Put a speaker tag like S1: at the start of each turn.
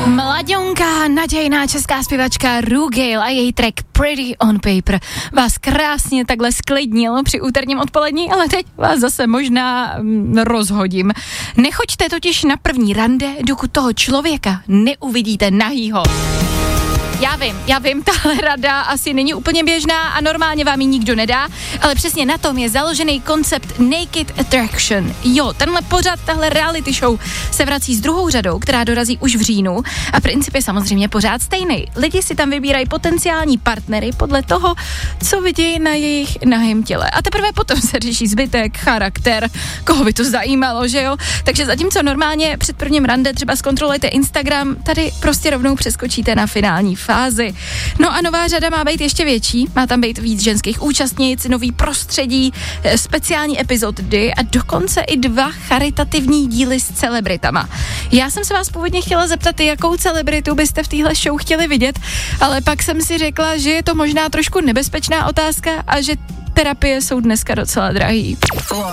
S1: Mladionka, nadějná česká zpěvačka Ru Gale a její track Pretty on Paper vás krásně takhle sklidnil při úterním odpolední, ale teď vás zase možná rozhodím. Nechoďte totiž na první rande, dokud toho člověka neuvidíte nahýho. Já vím, tahle rada asi není úplně běžná a normálně vám ji nikdo nedá, ale přesně na tom je založený koncept Naked Attraction. Jo, tenhle pořad, tahle reality show se vrací s druhou řadou, která dorazí už v říjnu a princip je samozřejmě pořád stejný. Lidi si tam vybírají potenciální partnery podle toho, co vidějí na jejich nahém těle. A teprve potom se řeší zbytek, charakter, koho by to zajímalo, že jo? Takže zatímco normálně před prvním rande třeba zkontrolujete Instagram, tady prostě rovnou přeskočíte na finální fázi. No a nová řada má být ještě větší, má tam být víc ženských účastnic, nový prostředí, speciální epizody a dokonce i 2 charitativní díly s celebritama. Já jsem se vás původně chtěla zeptat, jakou celebritu byste v téhle show chtěli vidět, ale pak jsem si řekla, že je to možná trošku nebezpečná otázka a že terapie jsou dneska docela drahý.